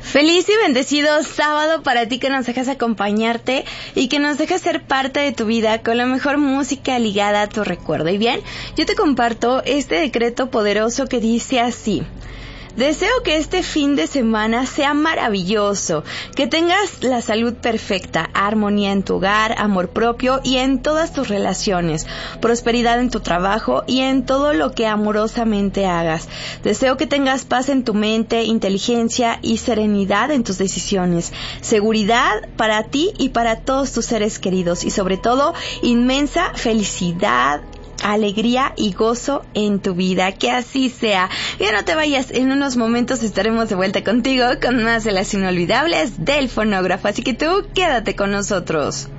Feliz y bendecido sábado para ti que nos dejas acompañarte y que nos dejas ser parte de tu vida con la mejor música ligada a tu recuerdo. Y bien, yo te comparto este decreto poderoso que dice así: deseo que este fin de semana sea maravilloso, que tengas la salud perfecta, armonía en tu hogar, amor propio y en todas tus relaciones, prosperidad en tu trabajo y en todo lo que amorosamente hagas. Deseo que tengas paz en tu mente, inteligencia y serenidad en tus decisiones, seguridad para ti y para todos tus seres queridos y sobre todo inmensa felicidad, alegría y gozo en tu vida. Que así sea. Ya no te vayas, en unos momentos estaremos de vuelta contigo con más de las inolvidables del fonógrafo, así que tú quédate con nosotros.